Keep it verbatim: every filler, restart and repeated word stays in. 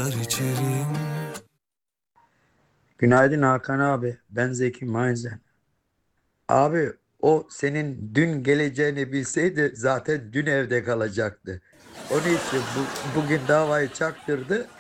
kadar içerim. Günaydın Hakan abi. Ben Zeki Mainzen. Abi o senin dün geleceğini bilseydi zaten dün evde kalacaktı. Onun için bu, bugün davayı çaktırdı.